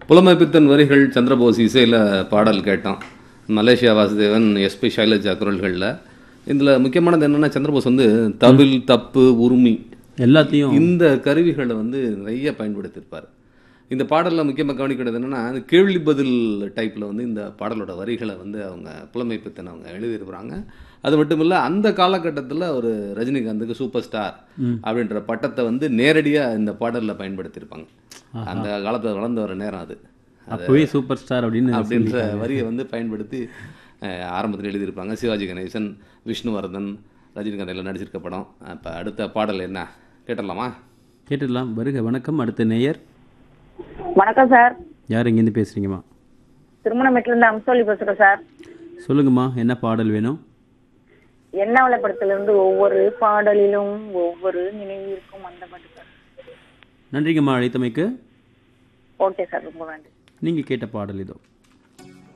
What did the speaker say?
புலமைப்பித்தன் வரிகள் சந்திரபோஸ் இசையில் பாடல் கேட்டோம். மலேசியா வாசுதேவன், எஸ்பி சைலஜா குரல்களில். இதில் முக்கியமானது என்னென்னா, சந்திரபோஸ் வந்து தவில், தப்பு, உருமி எல்லாத்தையும் இந்த கருவிகளை வந்து நிறைய பயன்படுத்தியிருப்பார். இந்த பாடலில் முக்கியமாக கவனிக்கிறது என்னென்னா, கேள்வி பதில் டைப்பில் வந்து இந்த பாடலோட வரிகளை வந்து அவங்க புலமைப்பித்தன் அவங்க எழுதியிருக்கிறாங்க. அது மட்டும் இல்லை, அந்த காலகட்டத்தில் ஒரு ரஜினிகாந்துக்கு சூப்பர் ஸ்டார் அப்படின்ற பட்டத்தை வந்து நேரடியாக இந்த பாடலில் பயன்படுத்தியிருப்பாங்க. அந்த காலத்தில் வளர்ந்து வர நேரம் அது. அப்போவே சூப்பர் ஸ்டார் அப்படின்ற வரியை வந்து பயன்படுத்தி ஆரம்பத்தில் எழுதியிருப்பாங்க. சிவாஜி கணேசன், விஷ்ணுவர்தன், ரஜினிகாந்த் எல்லாம் நடிச்சிருக்க படம். இப்போ அடுத்த பாடல் என்ன கேட்டுடலாமா? கேட்டுடலாம். வருக. வணக்கம். அடுத்த நேயர். வணக்கம் சார். யார் எங்கேருந்து பேசுறீங்கம்மா? திருமணமேட்டிலிருந்து அம்சோலி பேசுறேன் சார். சொல்லுங்கம்மா, என்ன பாடல் வேணும்? எண்ணாவளை படத்திலிருந்து ஒவ்வொரு பாடலிலும் ஒவ்வொரு நினைவு இருக்கும் அந்த பாட்டு சார். நன்றிங்கம்மா அழைத்தமைக்கு. ஓகே சார், ரொம்ப நன்றி. நீங்கள் கேட்ட பாடல் இதோ.